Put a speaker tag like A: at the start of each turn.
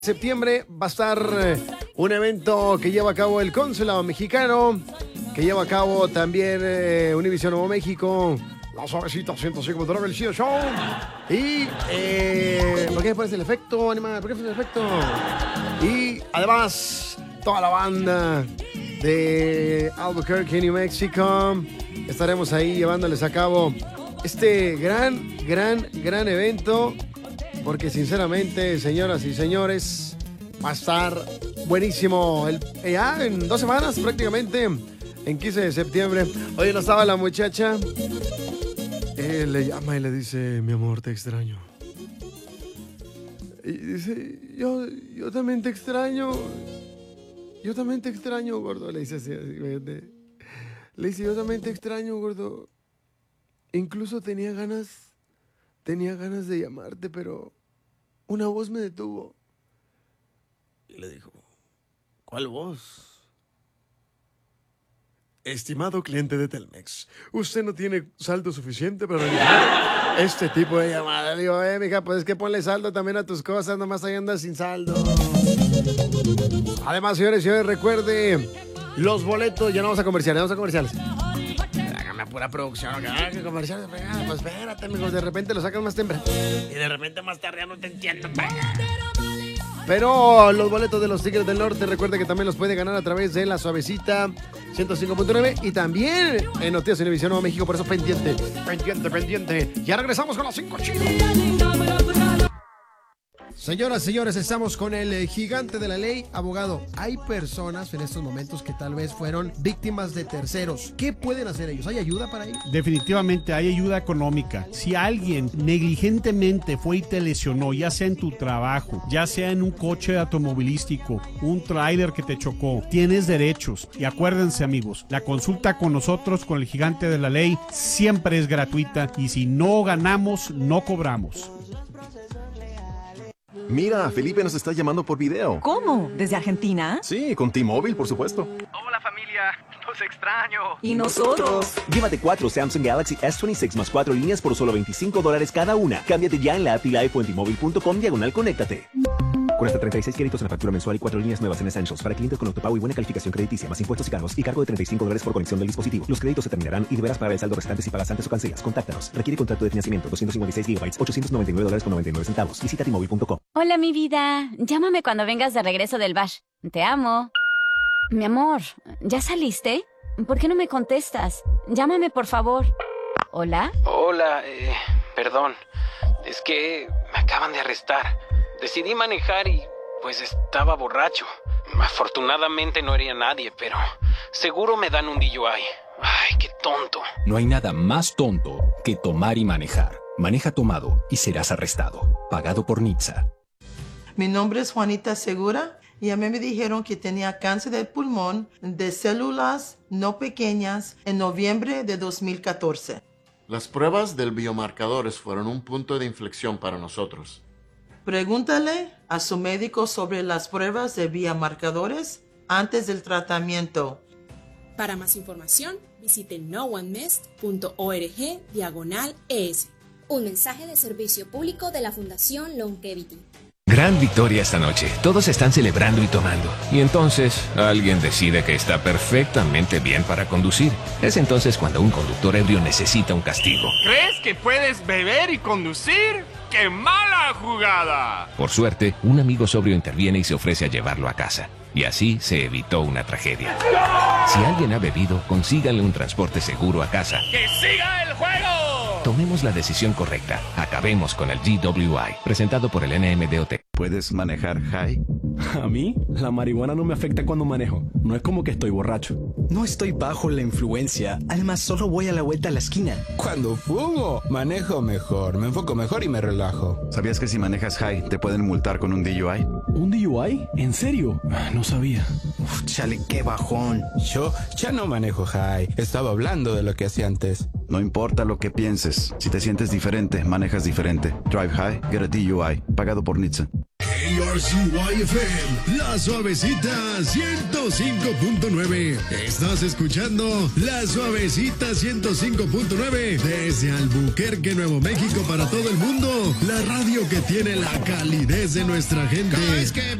A: Septiembre va a estar un evento que lleva a cabo el Consulado Mexicano, que lleva a cabo también Univision Nuevo México, La Suavecita 105.9, el Chido Show. Y, ¿por qué pones el efecto, animal? ¿Por qué pones el efecto? Y además, toda la banda de Albuquerque, New Mexico. Estaremos ahí llevándoles a cabo este gran evento. Porque sinceramente, señoras y señores, va a estar buenísimo. Ya en 2 semanas prácticamente, en 15 de septiembre. Oye, no estaba la muchacha. Él le llama y le dice, mi amor, te extraño. Y dice, yo también te extraño. Yo también te extraño, gordo. Le dice así, le dice, yo también te extraño, gordo. Incluso tenía ganas de llamarte, pero una voz me detuvo. Y le dijo, ¿cuál voz? Estimado cliente de Telmex, usted no tiene saldo suficiente para realizar este tipo de llamada. Le digo, mija, pues es que ponle saldo también a tus cosas, nomás ahí andas sin saldo. Además, señores y señores, recuerde, los boletos, ya no vamos a comerciales, pura producción, ¿qué comerciales? Pues espérate, amigos, de repente lo sacan más temprano y de repente más tarde ya no te entiendo. Pero los boletos de los Tigres del Norte, recuerde que también los puede ganar a través de La Suavecita 105.9 y también en Noticias Univision Nuevo México, por eso pendiente. Ya regresamos con los 5 chidos. Señoras, señores, estamos con el gigante de la ley, abogado. Hay personas en estos momentos que tal vez fueron víctimas de terceros. ¿Qué pueden hacer ellos? ¿Hay ayuda para ellos?
B: Definitivamente hay ayuda económica. Si alguien negligentemente fue y te lesionó, ya sea en tu trabajo, ya sea en un coche automovilístico, un tráiler que te chocó, tienes derechos. Y acuérdense, amigos, la consulta con nosotros, con el gigante de la ley, siempre es gratuita y si no ganamos, no cobramos.
C: Mira, Felipe nos está llamando por video.
D: ¿Cómo? ¿Desde Argentina?
C: Sí, con T-Mobile, por supuesto.
E: Hola familia, los extraño.
D: ¿Y nosotros?
F: Llévate 4 Samsung Galaxy S26 más 4 líneas por solo $25 cada una. Cámbiate ya en la app Live o en T-Mobile.com/conéctate. Con hasta 36 créditos en la factura mensual y 4 líneas nuevas en Essentials para clientes con autopago y buena calificación crediticia, más impuestos y cargos y cargo de $35 por conexión del dispositivo. Los créditos se terminarán y deberás pagar el saldo restante si pagas antes o cancelas. Contáctanos. Requiere contrato de financiamiento, 256 GB, $899.99. Visita T-Mobile.com.
G: Hola, mi vida. Llámame cuando vengas de regreso del bash. Te amo. Mi amor, ¿ya saliste? ¿Por qué no me contestas? Llámame, por favor. ¿Hola?
E: Hola, perdón. Es que me acaban de arrestar. Decidí manejar y pues estaba borracho. Afortunadamente no hería a nadie, pero seguro me dan un DUI. Ay, qué tonto.
H: No hay nada más tonto que tomar y manejar. Maneja tomado y serás arrestado. Pagado por NHTSA.
I: Mi nombre es Juanita Segura y a mí me dijeron que tenía cáncer de pulmón de células no pequeñas en noviembre de 2014.
J: Las pruebas del biomarcadores fueron un punto de inflexión para nosotros.
I: Pregúntale a su médico sobre las pruebas de biomarcadores antes del tratamiento.
K: Para más información, visite noonemest.org/ES.
L: Un mensaje de servicio público de la Fundación Longevity.
M: Gran victoria esta noche. Todos están celebrando y tomando. Y entonces, alguien decide que está perfectamente bien para conducir. Es entonces cuando un conductor ebrio necesita un castigo.
N: ¿Crees que puedes beber y conducir? ¡Qué mala jugada!
M: Por suerte, un amigo sobrio interviene y se ofrece a llevarlo a casa. Y así se evitó una tragedia. Si alguien ha bebido, consíganle un transporte seguro a casa.
N: ¡Que siga el juego!
M: Tomemos la decisión correcta. Acabemos con el GWI. Presentado por el NMDOT.
C: ¿Puedes manejar high?
O: A mí, la marihuana no me afecta cuando manejo. No es como que estoy borracho.
P: No estoy bajo la influencia. Además, solo voy a la vuelta a la esquina.
Q: Cuando fumo, manejo mejor, me enfoco mejor y me relajo.
C: ¿Sabías que si manejas high te pueden multar con un DUI?
O: ¿Un DUI? ¿En serio? No sabía.
P: Uf, chale, qué bajón.
Q: Yo ya no manejo high. Estaba hablando de lo que hacía antes.
C: No importa lo que pienses. Si te sientes diferente, manejas diferente. Drive high, get a DUI. Pagado por NHTSA.
R: KRCY-FM, La Suavecita 105.9. Estás escuchando La Suavecita 105.9 desde Albuquerque, Nuevo México, para todo el mundo. La radio que tiene la calidez de nuestra gente.